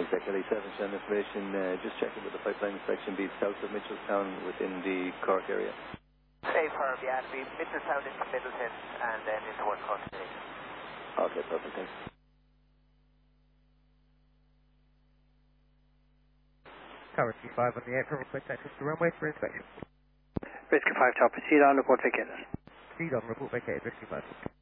Tech LE7 on information, just checking with the pipeline inspection beat south of Mitchelstown within the Cork area. Firm, yeah, it'll be Mitchelstown into Middleton and then into West Cork State. Okay, perfect, thanks. Tower 25 on the air, request access to runway for inspection. Rescue 5 Tower, proceed on, report vacated. Proceed on, report vacated, Rescue 5.